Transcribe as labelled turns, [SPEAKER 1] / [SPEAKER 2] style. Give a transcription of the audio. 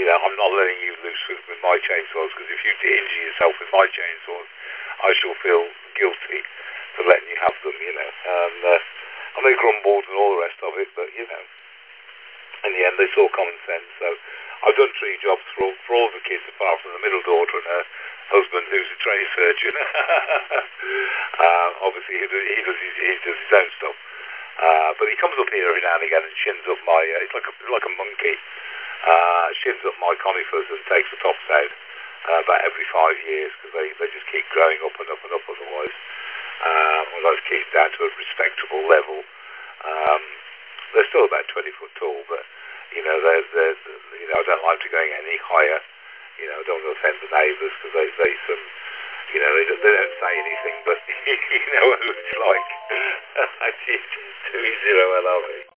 [SPEAKER 1] I'm not letting you loose with my chainsaws, because if you injure yourself with my chainsaws, I shall feel guilty for letting you have them, And they grumbled and all the rest of it, but, in the end they saw common sense. So I've done 3 jobs for all the kids, apart from the middle daughter and her husband, who's a trained surgeon. Obviously he does his own stuff. But he comes up here every now and again and shins up my, it's like a monkey, shins up my conifers and takes the tops out about every 5 years, because they just keep growing up and up and up otherwise. When those keep down to a respectable level, they're still about 20 foot tall, but, I don't like to go any higher. I don't want to offend the neighbours, because they don't say anything, but you know what it's like. 20LRV.